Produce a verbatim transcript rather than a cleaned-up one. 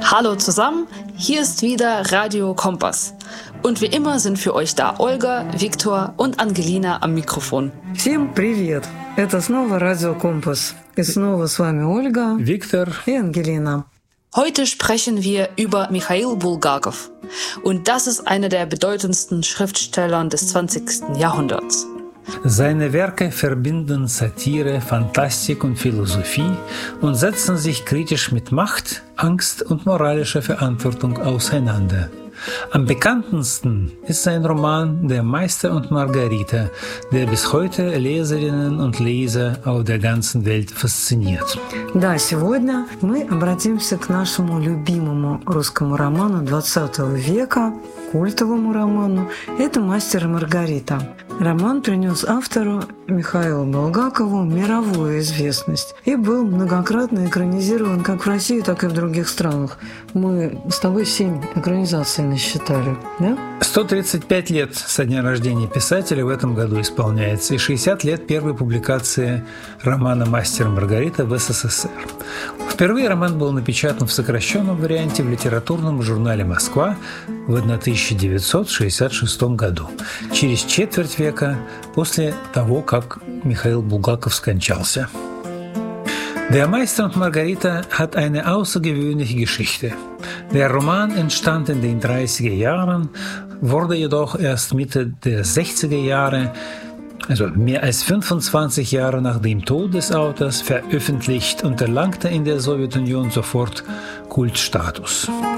Hallo zusammen, hier ist wieder Radio Kompass. Und wie immer sind für euch da Olga, Viktor und Angelina am Mikrofon. Всем привет! Это снова Радио Компас. И снова с вами Ольга, Виктор и Ангелина. Heute sprechen wir über Michail Bulgakov. Und das ist einer der bedeutendsten Schriftsteller des zwanzigsten Jahrhunderts. Seine Werke verbinden Satire, Fantastik und Philosophie und setzen sich kritisch mit Macht, Angst und moralischer Verantwortung auseinander. Am bekanntesten ist sein Roman Der Meister und Margarita, der bis heute Leserinnen und Leser auf der ganzen Welt fasziniert. Да, сегодня мы обратимся к нашему любимому русскому роману двадцатого века, культовому роману. Это «Мастер и Маргарита». Роман принес автору Михаилу Булгакову мировую известность и был многократно экранизирован как в России, так и в других странах. Мы с тобой семь экранизаций насчитали, да? сто тридцать пять лет со дня рождения писателя в этом году исполняется, и шестьдесят лет первой публикации романа «Мастер и Маргарита» в СССР. Впервые роман был напечатан в сокращенном варианте в литературном журнале «Москва» в тысяча девятьсот шестьдесят шестом году, через четверть века после того, как Michail Bulgakov скончался. Der Meister und Margarita hat eine außergewöhnliche Geschichte. Der Roman entstand in den dreißiger Jahren, wurde jedoch erst Mitte der sechziger Jahre, also mehr als fünfundzwanzig Jahre nach dem Tod des Autors, veröffentlicht und erlangte in der Sowjetunion sofort Kultstatus.